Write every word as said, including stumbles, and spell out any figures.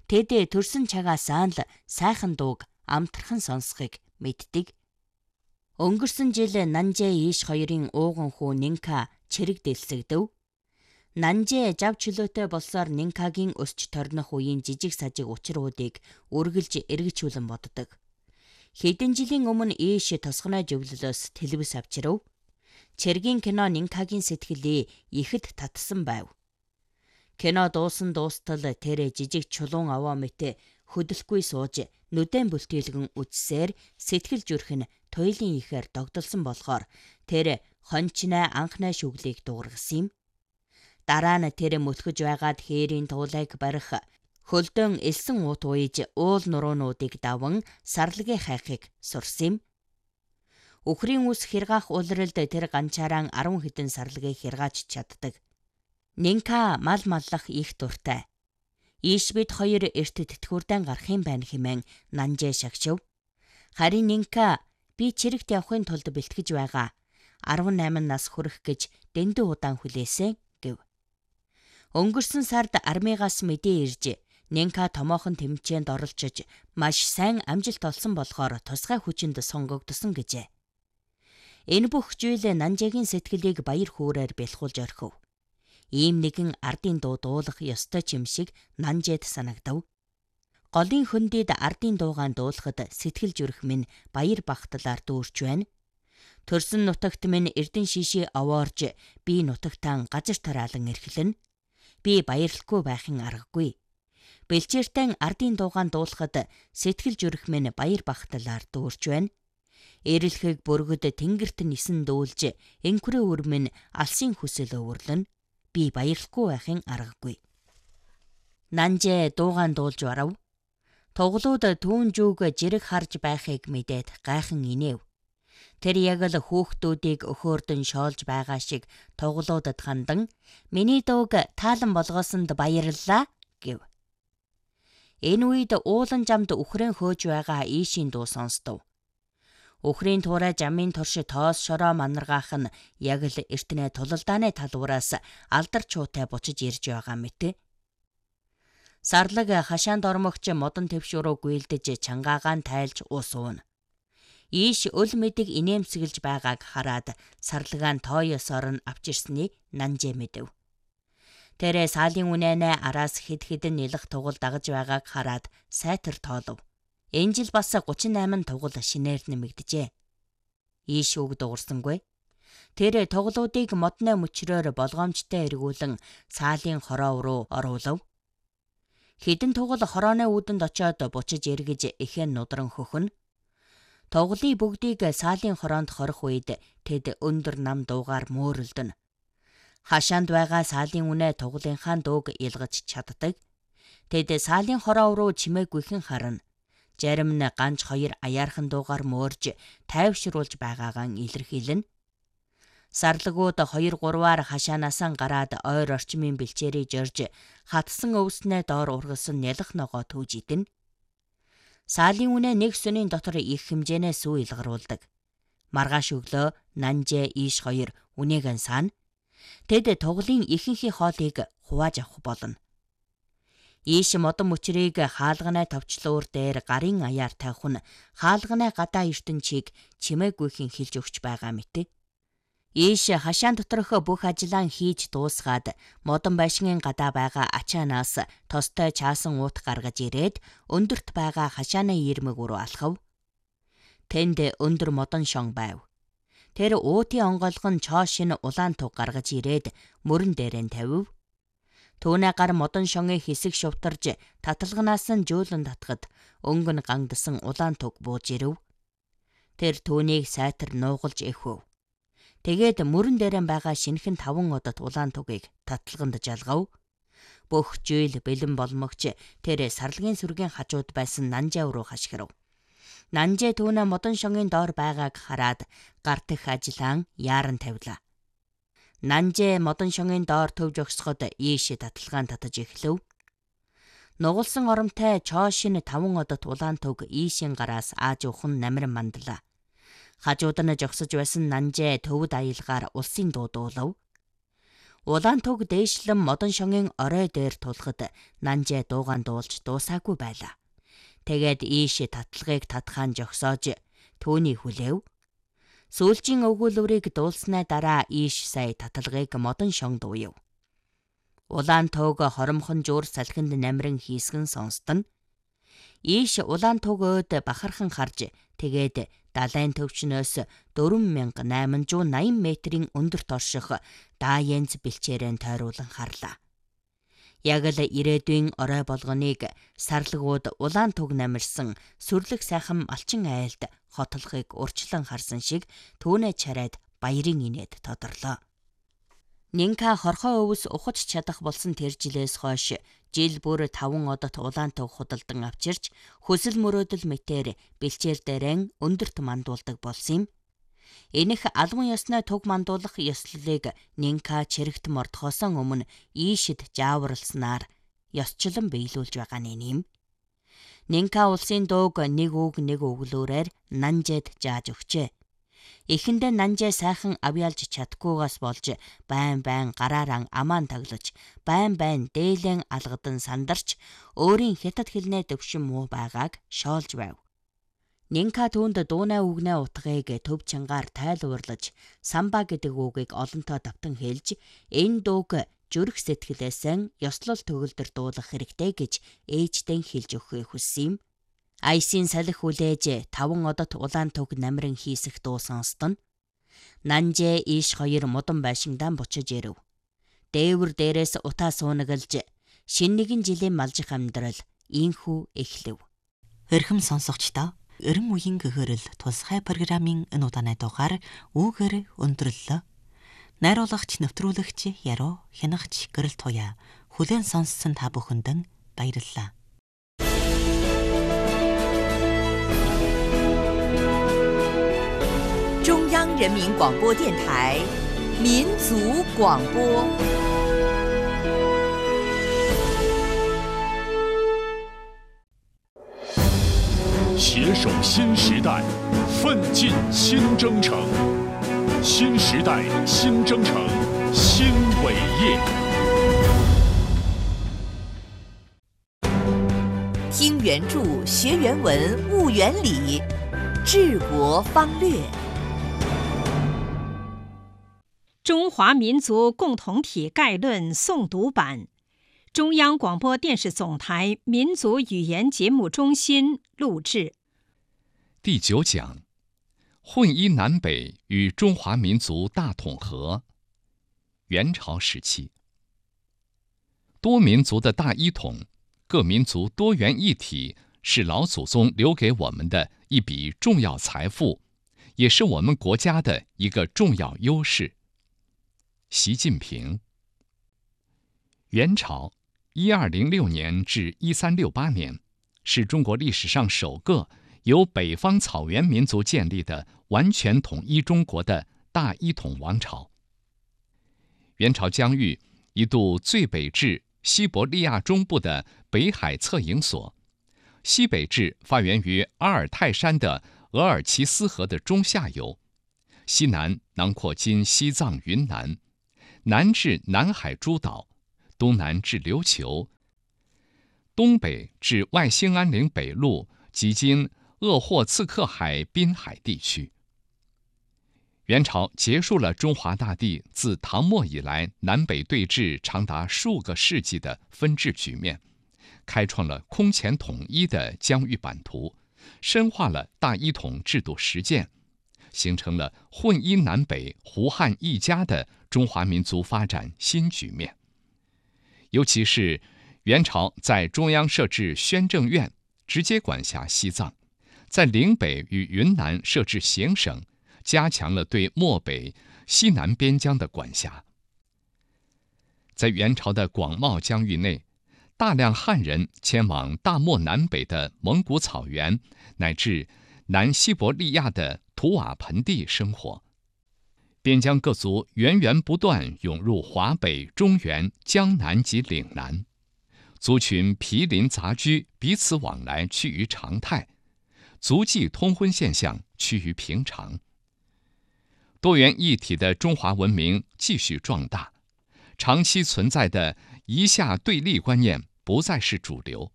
Тэд төрсөн чагаасаа л сайхан дууг амтархан сонсхийг мэддэг. Өнгөрсөн жил Нанжэ Ийш хоёрын ууган хүү Нинка чирэг дэлсэгдэв. Нанжэ жав чөлөөтэй болсоор Нинкагийн өсч торнох үеийн жижиг сажиг учруудыг үргэлж эргэжүүлэн боддог. Хэдэн жилийн өмнө Ийш тосгоной зөвлөлөөс телевиз авчирв. Цэргийн кино Нинкагийн сэтгэлээ ихэд татсан байв. Кино дуусан дуустал тэр жижиг чулуун аваа мэт хөдөлгүй сууж нүдэн бүлтийлгэн үжсээр сэтгэл зүрх нь туйлын ихээр догдолсон болохоор тэр хончнаа анхнаа шүглийг дуургасан юм. Дараа нь тэр мөтгөж байгаад хээрийн туулайг барих, хөлдөн элсэн уут уйж уул нуруунуудыг даван сарлагын хайхыг сурсан юм. Үхрийн ус хэргаах улиралд тэр ганчаараа арван хэдэн сарлагыг хэргааж чаддаг. Нинка мал маллах их дуртай. Ийш бид хоёр эрт тэтгэврдэн гарах юм байна хэмээн Нанжэ шагшив. Харин Нинка би чирэгт явахын тулд бэлтгэж байгаа. арван найман нас хүрэх гэж дэндүү удаан хүлээсэн гэв. Өнгөрсөн сард армигаас мэдээ ирж Нинка томоохон тэмцээнд оролцож маш сайн амжилт олсон болохоор тусгай хүчинд сонгогдсон гэжээ. Энэ бүх зүйл Нанжэгийн сэтгэлийг баяр хөөрээр бэлхүүлж орхив. Ийм нэгэн ардын дуу дуулах ёстой ч юм шиг Нанжэд санагдав. Голын хөндөд ардын дуугаан дуулахад сэтгэл зүрх минь баяр багтлаар дүүрч байна. Төрсөн нутагт минь эрдэн шишээ овоорж би нутагтаа газар тараалан эрхлэн. Би баярлахгүй байхын аргагүй. Бэлчээртэн ардын дуугаан дуулахад сэтгэл зүрх минь баяр багтлаар дүүрч байна. Эрэлхийг бүргэд тэнгэрт нисэн дүүлж энхрээ үр минь алсын хүсэл өвөрлөн. Би баярлахгүй байхын аргагүй. Нанжэ дуугаан дуулж барав. Тоглууд түүн жүг жирэг харж байхыг мэдээд гайхан инээв. Тэр яг л хүүхдүүдийг өхөөрдөн шоолж байгаа шиг тоглуудад хандан "Миний дууг таалан болгоосонд баярлалаа" гэв. Энэ үед уулан жамд үхрэн хөөж байгаа Ийшийн дуу сонстов. Үхрийн туурай жамын турш тоос шороо манаргаах нь яг л эртнээ тулалдааны талбараас алдар чуутай бучиж ирж байгаа мэт. Сарлаг хашаанд ормогч модон твшуруу гүйлдэж чангаагаан тайлж ус уuna. Ийш өл мэдэг инээмсэглэж байгааг хараад сарлагаан тооёсоор нь авчирсны Нанжэ мэдэв. Тэрэ саалын үнэнэ араас хэд хэдэн нэлэх тугал дагаж байгааг хараад сайтар тоолов. Энэ жил бас гучин найман тугал шинээр нэмэгдэжээ. Ийш үг дуурсангүй. Тэр тугалуудыг модны мөчрөөр болгоомжтой эргүүлэн саалын хороо руу оруулав. Хэдэн тугал хорооны үүдэнд очиод бучиж эргэж эхэн нудран хөхөн. Тугалын бүгдийг саалын хороонд хорих үед тэд өндөр нам дуугаар мөөрөлдөн. Хашаанд байгаа саалын үнэ тугалынхаа дууг илгаж чаддаг. Тэд саалын хороо руу чимээг гүйхэн харна. Зарим нь ганц хоёр аяархан дуугаар мөөрж тайвшруулж байгаагаа илэрхийлнэ. Сарлагууд хоёр гурваар хашаанаасаа гараад ойр орчмын бэлчээрийг жорж хатсан өвснээ доор ургасан нялх ногоо түүж идэнэ. Саалын үнэ нэг сүнийн дотор их хэмжээнээ сүү илгаруулдаг. Маргааш өглөө Нанжэ Ийш хоёр үнээгэн саана. Тэд тугалын ихэнхий хоолыг хувааж авах болно. Ийш модон мөчрийг хаалганай товчлуур дээр гарын аяар тавих нь хаалганай гадаа ертөнчийг чимээгүйхэн хилж өгч байгаа мэт. Ийш хашаан доторх бүх ажлаа хийж дуусгаад модон байшингийн гадаа байгаа ачаанаас тостой чаасан уут гаргаж ирээд өндөрт байгаа хашааны ирмэг рүү алхав. Тэнд өндөр модон шон байв. Тэр уутын онгойлгон чоо шин улаан туг гаргаж ирээд мөрөн дээрээ тавив. Түүний гар модон шонгийн хэсэг шувтарж таталганаас нь жөөлөн татхад өнгөн гангдсан улаан туг бууж ирэв. Тэр түүнийг сайтар нуугалж эхв. Тэгээд мөрөн дээрээ байгаа шинхэн таван удад улаан тугийг таталганд жалгав. Бүх жийл бэлэн болмогч тэр сарлагын сүргийн хажууд байсан Нанжэ руу хашгирав. Нанжэ түүнээ модон шонгийн доор байгааг хараад гар дэх ажлаан яаран тавилаа. Нанжэ модон шонгийн доор төвж өгсөхөд Ийш таталгаан татаж эхлэв. Нугалсан оромтой чоо шин таван удад улаан туг Ийшийн гараас ааж ухан намиран мандлаа. Хажууд нь жогсож байсан Нанжэ төвд аялгаар улсын дуу дуулав. Улаан туг дээшлэн модон шонгын орой дээр тулахад Нанжээ дуугаан дуулж дуусаагүй байлаа. Тэгээд ийш татлагыг татхаан жогсоож түүний хүлээв. Сүүлчийн өгүүлбэрийг дуулснаа дараа ийш сая татлагыг модон шонг дууяв. Улаан туг хоромхон жуур салхинд намран хийсгэн сонстон. Ийш улаан туг өөд бахархан харж тэгээд далайн төвчнөөс дөрвөн мянга найман зуун найман метрийн өндөрт орших даянз бэлчээрэн тойруулан харлаа. Яг л ирээдүйн орой болгоныг сарлагууд улаан туг намирсан сүрлэг сайхан малчин айлд хотлохыг урьдчилан харсан шиг түүнээ чарайд баярын инээд тодорлоо. Нинка хорхоо өвс ухаж чадах болсон тэр жилээс хойш жил бүр таван одот улаан туг худалдан авчирч хөсөл мөрөөдөл мэтээр бэлчээр дээрэн өндөрт мандуулдаг болсон юм. Энэх алган ёсной туг мандуулах ёслолыг Нинка чирэгт мордохоос өмнө ийшид жааварлснаар ёсчлон биелүүлж байгаа нэм. Нинка улсын дууг нэг үг нэг өглөөрээр Нанжэд зааж өгчээ. Эхэндээ Нанжээ сайхан авьяалж чадахгүйгаас болж байн байн гараараа амаан таглаж, байн байн дээлэн алгадан сандарч өөрийн хятад хэлнээ төвшин муу байгааг шоолж байв. Нинка түүнд дуунай үгнээ утгыг төв чангаар тайлбарлаж, самба гэдэг үгийг олонтоо давтан хэлж, энэ дууг зүрх сэтгэлээсээ ёслол төгөлдөр дуулах хэрэгтэй гэж ээжтэй хэлж өгөхийг хүссэн юм. Айсийн салхи хүлээж таван одот улаан туг намран хийсэх дуу сонстон. Нанжээ ийш хоёр модон байшиндан бучиж ирэв. Дээвэр дээрээс утаа суунагалж шинэ нэгэн жилийн малжих амьдрал ийхүү эхлэв. Эрхэм сонсогчдоо, эрен үеийн гэгэрэл тусгай программын энэ удааны дугаар үүгээр өндөрлөлөө. Найруулагч нэвтрүүлэгч Яруу, хянагч Гэрэл Туяа, хүлээн сонссон та бүхэнд баярлалаа. 中央人民广播电台民族广播。 携手新时代，奋进新征程。新时代，新征程，新伟业。 听原著，学原文，悟原理，治国方略。 中华民族共同体概论诵读版，中央广播电视总台民族语言节目中心录制。 第九讲：混一南北与中华民族大统合。元朝时期，多民族的大一统，各民族多元一体，是老祖宗留给我们的一笔重要财富，也是我们国家的一个重要优势。习近平。元朝一二零六年至一三六八年，是中国历史上首个由北方草原民族建立的完全统一中国的大一统王朝。元朝疆域一度最北至西伯利亚中部的北海策营所，西北至发源于阿尔泰山的额尔齐斯河的中下游，西南囊括今西藏云南，南至南海诸岛，东南至琉球，东北至外兴安岭北路及今鄂霍次克海滨海地区。元朝结束了中华大地自唐末以来南北对峙长达数个世纪的分治局面，开创了空前统一的疆域版图，深化了大一统制度实践，形成了混一南北、胡汉一家的中华民族发展新局面。尤其是元朝在中央设置宣政院，直接管辖西藏，在岭北与云南设置行省，加强了对漠北、西南边疆的管辖。在元朝的广袤疆域内，大量汉人迁往大漠南北的蒙古草原，乃至南西伯利亚的图瓦盆地生活。边疆各族源源不断涌入华北、中原、江南及岭南，族群毗邻杂居，彼此往来趋于常态，族际通婚现象趋于平常。多元一体的中华文明继续壮大， 长期存在的夷夏对立观念不再是主流。